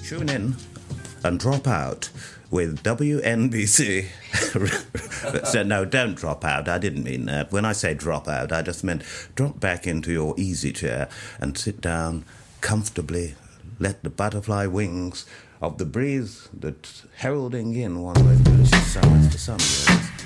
Tune in and drop out with WNBC. So no, don't drop out. I didn't mean that. When I say drop out, I just meant drop back into your easy chair and sit down comfortably. Let the butterfly wings of the breeze that's heralding in one of those delicious summers, the sun.